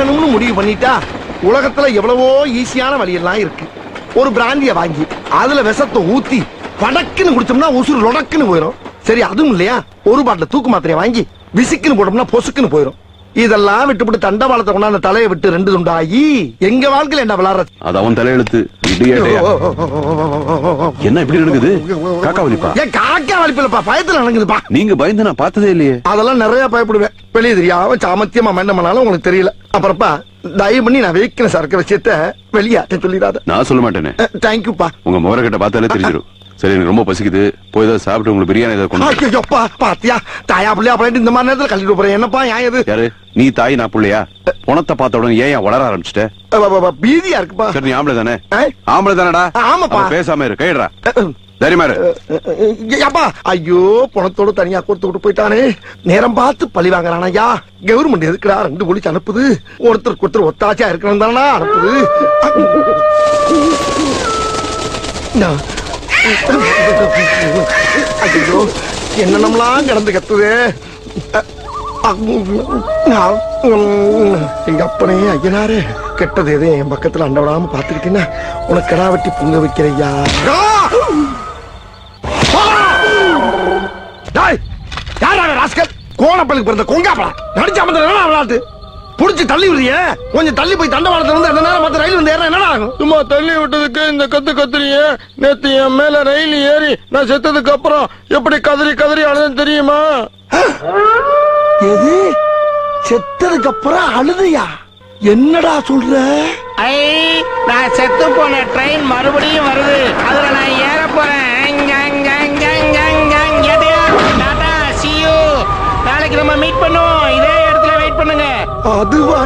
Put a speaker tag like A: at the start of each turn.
A: சாகணும்னு முடிவு பண்ணிட்டா உலகத்துல எவ்வளவோ ஈஸியான வழி எல்லாம் இருக்கு. ஒரு பிராந்திய வாங்கி அதுல விஷத்தை ஊத்தி படக்குன்னு குடிச்சோம்னா உசுறு லொடக்குன்னு போயிடும். சரி அதுவும் இல்லையா, ஒரு பாட்டில் தூக்கு மாத்திரையை வாங்கி விசிக்குன்னு போட்டோம்னா பொசுக்குன்னு போயிடும். இதெல்லாம் விட்டுவிட்டு தண்டவாளத்தை கொண்டாந்து தலையை விட்டு 2 துண்டாகி எங்க வாழ்க்கையில என்ன விளாடுறது?
B: அது அவன் தலையெழுத்து. என்ன இப்படி நடக்குது? காக்கா வலிப்பா?
A: ஏன் காக்கா வலிப்பில்லப்பா, பயத்துல நடக்குதுப்பா.
B: நீங்க பயந்து நான் பார்த்ததே இல்லையே.
A: அதெல்லாம் நிறைய பயப்படுவேன். வெளியே தெரியாம சாமத்தியமா என்ன பண்ணாலும் உங்களுக்கு தெரியல. அப்புறப்பா தயவு பண்ணி நான் வைக்கிற சரக்கு விஷயத்த வெளியாட்ட சொல்லிடாத.
B: நான் சொல்ல மாட்டேனே.
A: தேங்க்யூப்பா.
B: உங்க முகரக்கட்ட பார்த்தாலே தெரிஞ்சிடும். சரி எனக்கு ரொம்ப பசிக்குது, போய் ஏதாவது சாப்பிட்டு உங்களுக்கு பிரியாணி ஏதாவது கொண்டு.
A: ஐயோப்பா பாத்தியா, தாயா பிள்ளையா அப்படின்ட்டு இந்த மாதிரி நேரத்துல கழிட்டு போறேன். என்னப்பா ஏன் இது?
B: யாரு நீ? தாய் நான் பிள்ளையா? பணத்தை பார்த்த உடனே ஏன் வளர ஆரம்பிச்சிட்ட?
A: பீதியா இருக்குப்பா.
B: சரி நீ ஆம்பளை தானே? ஆம்பளை தானடா?
A: ஆமாப்பா.
B: பேசாம இரு, கைடுறா. தைரியமா இரு.
A: அப்பா ஐயோ, பணத்தோட தனியா கொடுத்து விட்டு போயிட்டானே. நேரம் பார்த்து பழி வாங்குறானா? ஐயா கவர்மெண்ட் எதுக்குடா 2 போலீஸ் அனுப்புது? ஒருத்தருக்கு ஒருத்தர் ஒத்தாச்சியா இருக்கணும் தானா அனுப்புது? ஐயோ என்னென்னலாம் கிடந்து கத்துது. எங்க அப்பனே ஐயனாரே, கெட்டது எதே என் பக்கத்துல அண்ட விடாம பாத்துக்கிட்டீங்கன்னா உனக்கு கடா வெட்டி பொங்க வைக்கிறையா. கோணப்பள்ளிக்கு பிறந்த கொங்காப்பா நடிச்சா விளையாட்டு புடிச்சு தள்ளி விடுறிய. கொஞ்சம் தள்ளி போய் தண்டவாளத்துல வந்து அந்த நேரம் மத்த ரயில் வந்து ஏற என்ன ஆகும்?
C: சும்மா தள்ளி விட்டதுக்கு இந்த கத்துறீங்க. நேத்து என் மேல ரயில் ஏறி நான் செத்ததுக்கு அப்புறம் எப்படி கதறி கதறி அழுதுன்னு தெரியுமா?
A: எது செத்ததுக்கு அப்புறம் அழுதையா? என்னடா சொல்ற?
D: நான் செத்து போன ட்ரெயின் மறுபடியும் வருது, அதுல நான் ஏற போறேன். நாளைக்கு நம்ம மீட் பண்ணுவோம், இதே இடத்துல வெயிட் பண்ணுங்க.
A: அதுவா?